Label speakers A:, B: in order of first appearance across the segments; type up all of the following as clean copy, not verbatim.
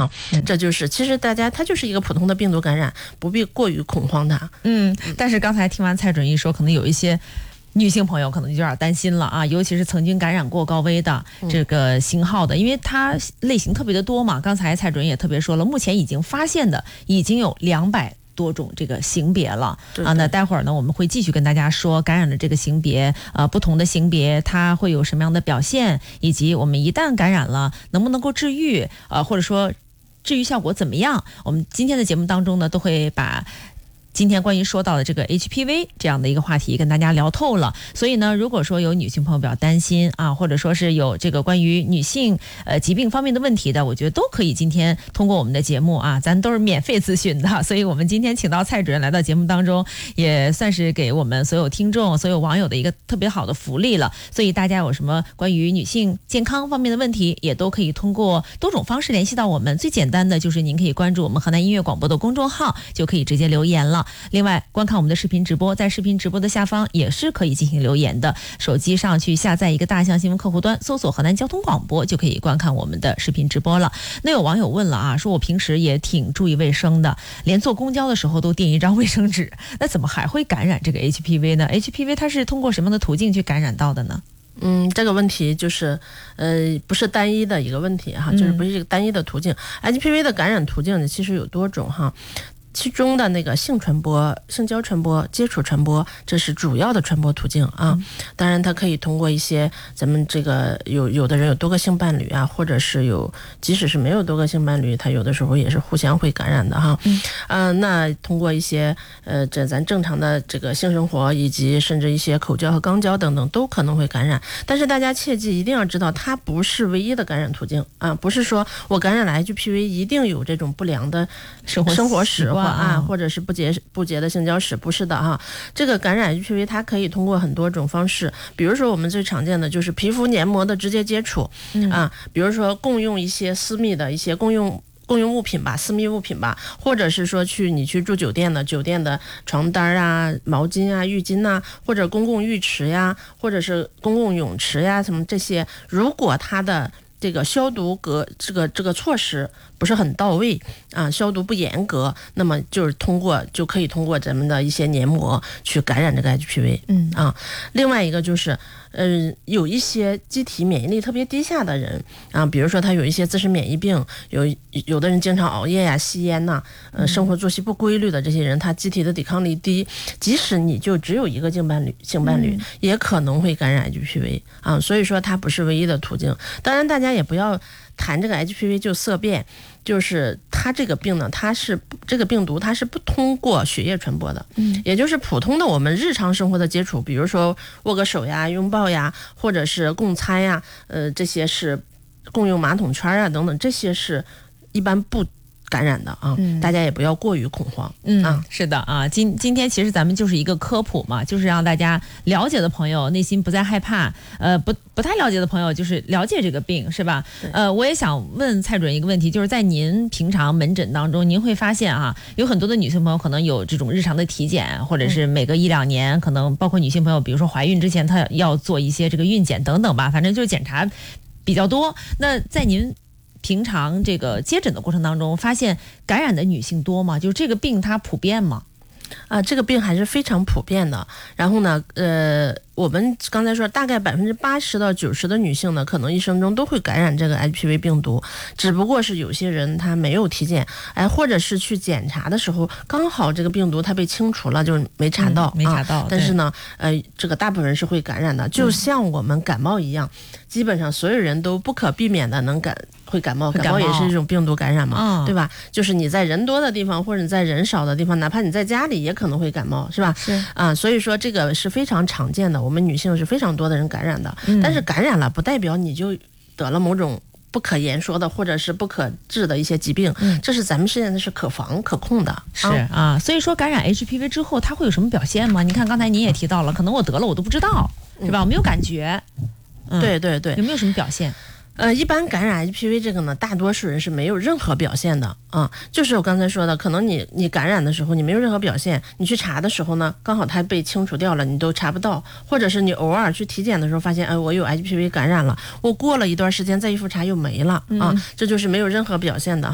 A: 哈。这就是其实大家它就是一个普通的病毒感染，不必过于恐慌它。
B: 但是刚才听完蔡准一说，可能有一些女性朋友可能就有点担心了啊，尤其是曾经感染过高危的这个型号的，因为它类型特别的多嘛。刚才蔡准也特别说了，目前已经发现的已经有200多种这个型别了啊。那待会儿呢，我们会继续跟大家说感染的这个型别，不同的型别它会有什么样的表现，以及我们一旦感染了能不能够治愈，或者说治愈效果怎么样。我们今天的节目当中呢，都会把今天关于说到的这个 HPV 这样的一个话题跟大家聊透了。所以呢，如果说有女性朋友比较担心啊，或者说是有这个关于女性疾病方面的问题的，我觉得都可以今天通过我们的节目啊，咱都是免费咨询的。所以我们今天请到蔡主任来到节目当中，也算是给我们所有听众所有网友的一个特别好的福利了。所以大家有什么关于女性健康方面的问题，也都可以通过多种方式联系到我们。最简单的就是您可以关注我们河南音乐广播的公众号，就可以直接留言了。另外观看我们的视频直播，在视频直播的下方也是可以进行留言的。手机上去下载一个大象新闻客户端，搜索河南交通广播，就可以观看我们的视频直播了。那有网友问了啊，说我平时也挺注意卫生的，连坐公交的时候都垫一张卫生纸，那怎么还会感染这个 HPV 呢？ HPV 它是通过什么样的途径去感染到的呢？
A: 这个问题就是不是单一的一个问题哈，就是不是一个单一的途径。HPV 的感染途径呢，其实有多种哈。其中的那个性传播、性交传播、接触传播，这是主要的传播途径啊。当然，它可以通过一些咱们这个有的人有多个性伴侣啊，或者是即使是没有多个性伴侣，他有的时候也是互相会感染的哈。那通过一些这咱正常的这个性生活，以及甚至一些口交和肛交等等，都可能会感染。但是大家切记一定要知道，它不是唯一的感染途径啊，不是说我感染了 HPV 一定有这种不良的生活史或者是不洁的性交史，不是的哈。这个感染 HPV 它可以通过很多种方式，比如说我们最常见的就是皮肤黏膜的直接接触比如说共用一些私密的一些共用物品吧，私密物品吧，或者是说你去住酒店的床单啊、毛巾啊、浴巾啊，或者公共浴池呀，或者是公共泳池呀，什么这些，如果它的这个消毒这个措施不是很到位啊，消毒不严格，那么就可以通过咱们的一些黏膜去感染这个 HPV。另外一个就是有一些机体免疫力特别低下的人啊，比如说他有一些自身免疫病，有的人经常熬夜呀、吸烟呐，生活作息不规律的这些人，他机体的抵抗力低，即使你就只有一个性伴侣，也可能会感染 HPV 啊。所以说它不是唯一的途径。当然大家也不要谈这个 HPV 就色变，就是它这个病呢，这个病毒它是不通过血液传播的，也就是普通的我们日常生活的接触，比如说握个手呀、拥抱呀，或者是共餐呀，这些是共用马桶圈啊等等，这些是一般不感染的啊，大家也不要过于恐慌。
B: 是的啊，今天其实咱们就是一个科普嘛，就是让大家了解的朋友内心不再害怕，不太了解的朋友就是了解这个病，是吧？我也想问蔡主任一个问题，就是在您平常门诊当中，您会发现有很多的女性朋友可能有这种日常的体检，或者是每个1-2年，可能包括女性朋友，比如说怀孕之前，她要做一些这个孕检等等吧，反正就是检查比较多。那在您平常这个接诊的过程当中，发现感染的女性多吗？就是这个病它普遍吗？
A: 这个病还是非常普遍的。然后呢，我们刚才说，大概80%到90%的女性呢，可能一生中都会感染这个 HPV 病毒，只不过是有些人她没有体检，或者是去检查的时候，刚好这个病毒它被清除了，就是没查到，但是呢，这个大部分人是会感染的，就像我们感冒一样，基本上所有人都不可避免的会感冒，感冒也是一种病毒感染嘛，对吧？就是你在人多的地方，或者你在人少的地方，哪怕你在家里也可能会感冒，是吧？所以说这个是非常常见的，我们女性是非常多的人感染的，但是感染了不代表你就得了某种不可言说的或者是不可治的一些疾病，这是咱们现在是可防可控的。
B: 所以说感染 HPV 之后它会有什么表现吗？你看刚才您也提到了，可能我得了我都不知道，是吧？我没有感觉。
A: 对，
B: 有没有什么表现？
A: 一般感染 HPV 这个呢，大多数人是没有任何表现的就是我刚才说的，可能你感染的时候你没有任何表现，你去查的时候呢，刚好它被清除掉了，你都查不到，或者是你偶尔去体检的时候发现，我有 HPV 感染了，我过了一段时间再一复查又没了这就是没有任何表现的哈。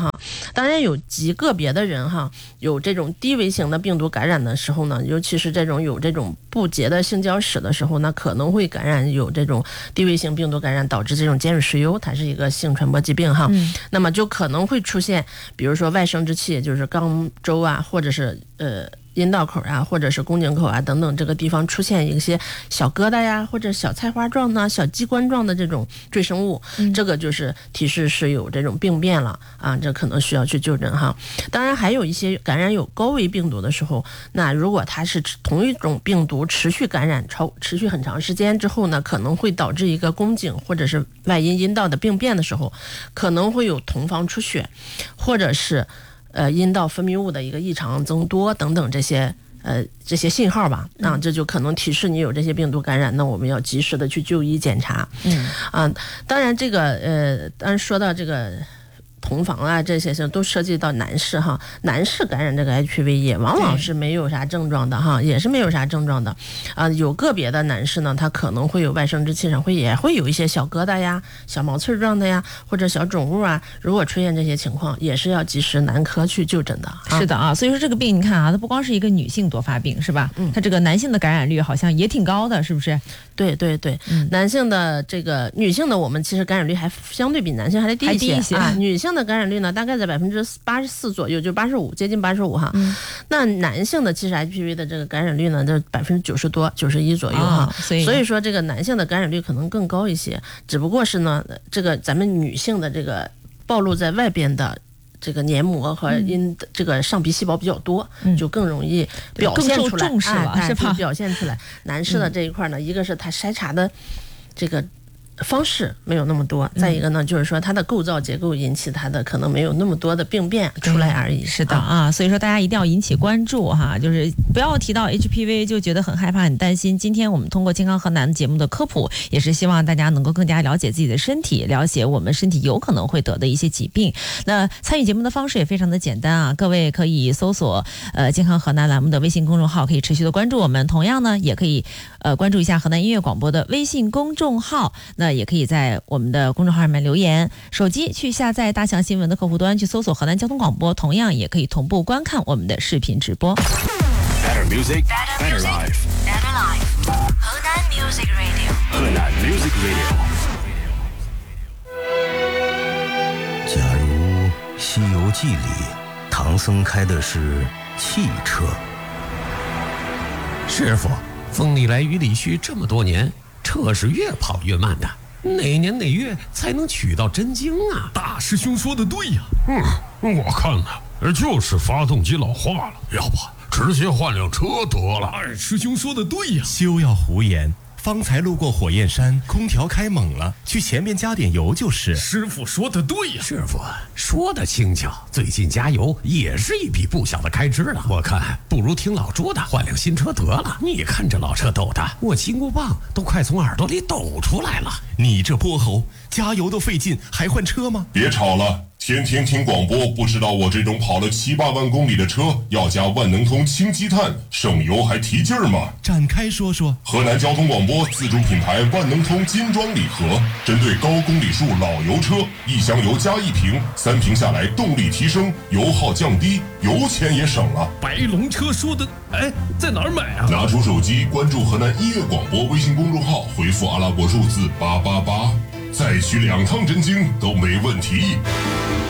A: 当然有极个别的人哈，有这种低危型的病毒感染的时候呢，尤其是这种有这种不洁的性交史的时候呢，可能会感染有这种低危型病毒感染导致这种尖锐湿疣，它是一个性传播疾病哈。那么就可能会出现，比如说外生殖器，就是肛周啊，或者是阴道口啊，或者是宫颈口啊等等这个地方出现一些小疙瘩呀，或者小菜花状的小鸡冠状的这种赘生物，这个就是提示是有这种病变了啊，这可能需要去就诊哈。当然还有一些感染有高危病毒的时候，那如果它是同一种病毒持续感染持续很长时间之后呢，可能会导致一个宫颈或者是外阴阴道的病变的时候，可能会有同房出血，或者是阴道分泌物的一个异常增多等等这些信号吧，这就可能提示你有这些病毒感染，那我们要及时的去就医检查。当然这个当然说到这个同房啊，这些都涉及到男士哈，男士感染这个 HPV 也往往是没有啥症状的哈，也是没有啥症状的有个别的男士呢，他可能会有外生殖器上也会有一些小疙瘩呀、小毛刺状的呀，或者小肿物啊，如果出现这些情况，也是要及时男科去就诊的。
B: 是的啊，所以说这个病你看啊，它不光是一个女性多发病是吧？它这个男性的感染率好像也挺高的，是不是？
A: 对对对，男性的这个女性的我们其实感染率还相对比男性还得低一些啊，女性的感染率呢大概在84%左右，就85%，接近85%哈。那男性的其实 HPV 的这个感染率呢，就90%多、91%左右哈。所以说这个男性的感染率可能更高一些，只不过是呢，这个咱们女性的这个暴露在外边的这个黏膜和这个上皮细胞比较多，就更容易表现出来，
B: 是吧？
A: 表现出来。男士的这一块呢，一个是他筛查的这个方式没有那么多，再一个呢，就是说它的构造结构引起它的可能没有那么多的病变出来而已。
B: 是的啊，所以说大家一定要引起关注哈，就是不要提到 HPV 就觉得很害怕、很担心。今天我们通过健康河南节目的科普，也是希望大家能够更加了解自己的身体，了解我们身体有可能会得的一些疾病。那参与节目的方式也非常的简单啊，各位可以搜索健康河南栏目的微信公众号，可以持续的关注我们。同样呢，也可以关注一下河南音乐广播的微信公众号。那也可以在我们的公众号上面留言，手机去下载大象新闻的客户端，去搜索河南交通广播，同样也可以同步观看我们的视频直播。
C: Better music, better life.
D: Better life. 河南 Music Radio.
C: 河南 Music Radio.
E: 假如《西游记》里唐僧开的是汽车，
F: 师傅，风里来雨里去这么多年，车是越跑越慢的，哪年哪月才能取到真经啊？
G: 大师兄说的对呀。我看呢，就是发动机老化了，要不直接换辆车得了。二师兄说的对呀。
H: 休要胡言，方才路过火焰山，空调开猛了，去前面加点油就是。
G: 师傅说的对呀。
F: 师傅说的轻巧，最近加油也是一笔不小的开支了。我看不如听老朱的，换辆新车得了。你看这老车抖的，我金箍棒都快从耳朵里抖出来了。
H: 你这泼猴，加油都费劲，还换车吗？
I: 别吵了，天天听广播，不知道我这种跑了7、8万公里的车要加万能通氢积碳，省油还提劲儿吗？
H: 展开说说。
I: 河南交通广播自主品牌万能通金装礼盒，针对高公里数老油车，1箱油加1瓶，3瓶下来动力提升，油耗降低，油钱也省了。
G: 白龙车说的，在哪儿买啊？
I: 拿出手机关注河南音乐广播微信公众号，回复阿拉伯数字888，再取2趟真经都没问题。